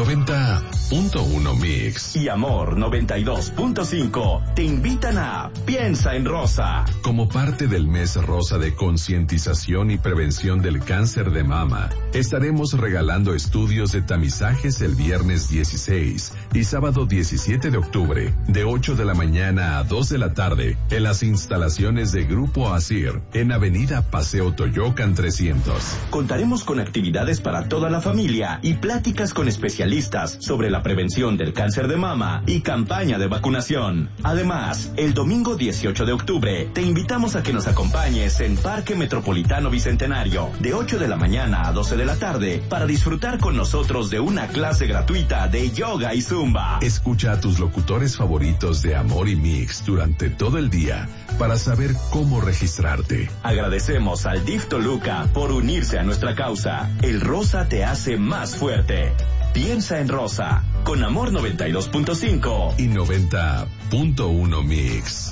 90.1 Mix y Amor 92.5 te invitan a Piensa en Rosa. Como parte del mes rosa de concientización y prevención del cáncer de mama, estaremos regalando estudios de tamizajes el viernes 16 y sábado 17 de octubre, de 8 de la mañana a 2 de la tarde, en las instalaciones de Grupo Asir, en Avenida Paseo Toyocan 300. Contaremos con actividades para toda la familia y pláticas con especialistas sobre la prevención del cáncer de mama y campaña de vacunación. Además, el domingo 18 de octubre te invitamos a que nos acompañes en Parque Metropolitano Bicentenario de 8 de la mañana a 12 de la tarde para disfrutar con nosotros de una clase gratuita de yoga y zumba. Escucha a tus locutores favoritos de Amor y Mix durante todo el día para saber cómo registrarte. Agradecemos al DIF Toluca por unirse a nuestra causa. El rosa te hace más fuerte. Piensa en Rosa, con Amor 92.5 y 90.1 Mix.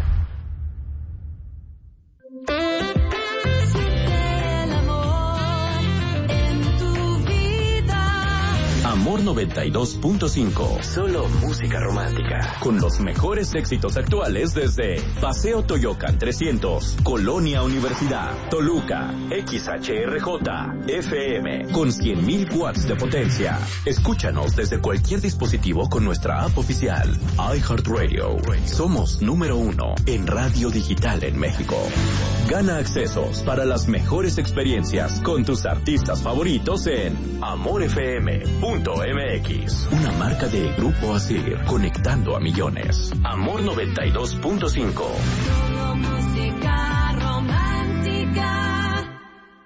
Amor 92.5. Solo música romántica. Con los mejores éxitos actuales desde Paseo Toyocan 300, Colonia Universidad, Toluca, XHRJ, FM, con 100.000 watts de potencia. Escúchanos desde cualquier dispositivo con nuestra app oficial, iHeartRadio. Somos número 1 en radio digital en México. Gana accesos para las mejores experiencias con tus artistas favoritos en AmorFM.mx, una marca de Grupo Asir, conectando a millones. Amor 92.5. Música romántica.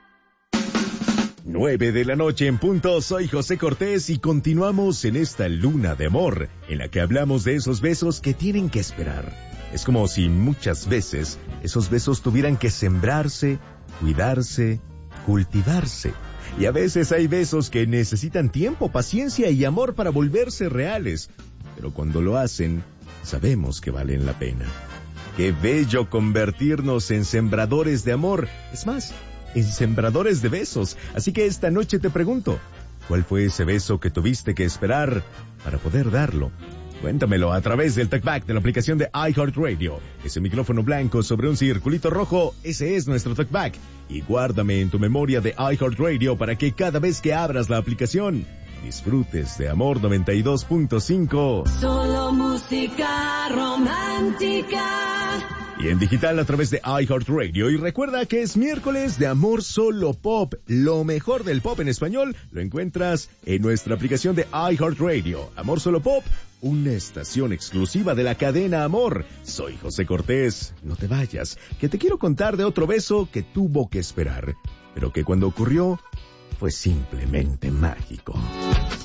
9 de la noche en punto, soy José Cortés y continuamos en esta luna de amor, en la que hablamos de esos besos que tienen que esperar. Es como si muchas veces esos besos tuvieran que sembrarse, cuidarse, cultivarse. Y a veces hay besos que necesitan tiempo, paciencia y amor para volverse reales. Pero cuando lo hacen, sabemos que valen la pena. Qué bello convertirnos en sembradores de amor. Es más, en sembradores de besos. Así que esta noche te pregunto, ¿cuál fue ese beso que tuviste que esperar para poder darlo? Cuéntamelo a través del TalkBack de la aplicación de iHeartRadio. Ese micrófono blanco sobre un circulito rojo, ese es nuestro TalkBack. Y guárdame en tu memoria de iHeartRadio para que cada vez que abras la aplicación, disfrutes de Amor 92.5. Solo música romántica. Y en digital a través de iHeartRadio. Y recuerda que es miércoles de Amor Solo Pop. Lo mejor del pop en español lo encuentras en nuestra aplicación de iHeartRadio. Amor Solo Pop, una estación exclusiva de la cadena Amor. Soy José Cortés. No te vayas, que te quiero contar de otro beso que tuvo que esperar, pero que cuando ocurrió fue simplemente mágico.